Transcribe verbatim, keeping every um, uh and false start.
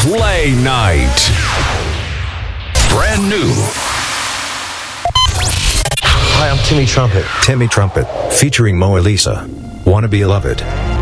Play Night. Brand new. Hi, I'm Timmy Trumpet. Timmy Trumpet, featuring Mo Elisa. Wanna Be Loved.